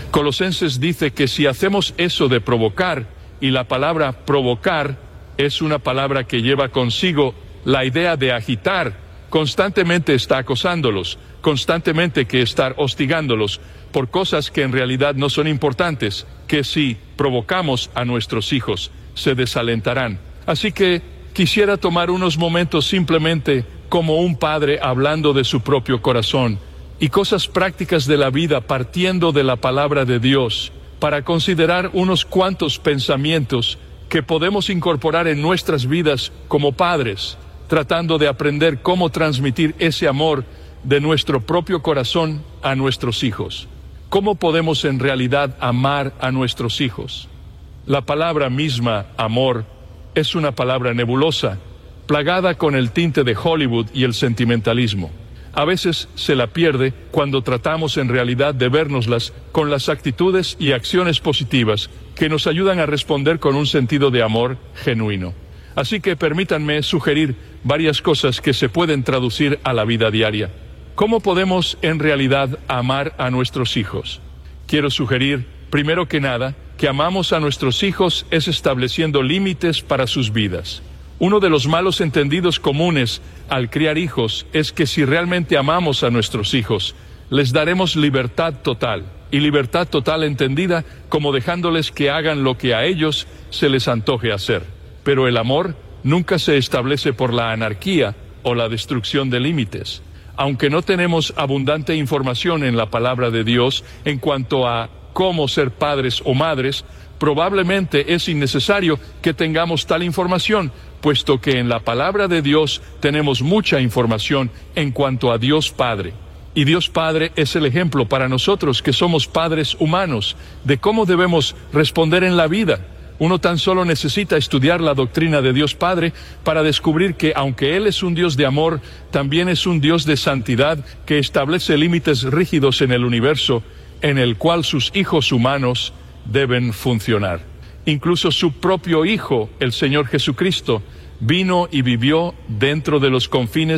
Colosenses dice que si hacemos eso de provocar, y la palabra provocar es una palabra que lleva consigo la idea de agitar, constantemente está acosándolos, constantemente que estar hostigándolos por cosas que en realidad no son importantes, que si provocamos a nuestros hijos, se desalentarán. Así que quisiera tomar unos momentos simplemente como un padre hablando de su propio corazón y cosas prácticas de la vida partiendo de la palabra de Dios para considerar unos cuantos pensamientos que podemos incorporar en nuestras vidas como padres, tratando de aprender cómo transmitir ese amor de nuestro propio corazón a nuestros hijos. ¿Cómo podemos en realidad amar a nuestros hijos? La palabra misma, amor, es una palabra nebulosa, plagada con el tinte de Hollywood y el sentimentalismo. A veces se la pierde cuando tratamos en realidad de vérnoslas con las actitudes y acciones positivas que nos ayudan a responder con un sentido de amor genuino. Así que permítanme sugerir varias cosas que se pueden traducir a la vida diaria. ¿Cómo podemos en realidad amar a nuestros hijos? Quiero sugerir, primero que nada, que amamos a nuestros hijos es estableciendo límites para sus vidas. Uno de los malos entendidos comunes al criar hijos es que si realmente amamos a nuestros hijos, les daremos libertad total, y libertad total entendida como dejándoles que hagan lo que a ellos se les antoje hacer. Pero el amor nunca se establece por la anarquía o la destrucción de límites. Aunque no tenemos abundante información en la palabra de Dios en cuanto a cómo ser padres o madres, probablemente es innecesario que tengamos tal información, puesto que en la palabra de Dios tenemos mucha información en cuanto a Dios Padre. Y Dios Padre es el ejemplo para nosotros que somos padres humanos de cómo debemos responder en la vida. Uno tan solo necesita estudiar la doctrina de Dios Padre para descubrir que aunque Él es un Dios de amor, también es un Dios de santidad que establece límites rígidos en el universo en el cual sus hijos humanos deben funcionar. Incluso su propio Hijo, el Señor Jesucristo, vino y vivió dentro de los confines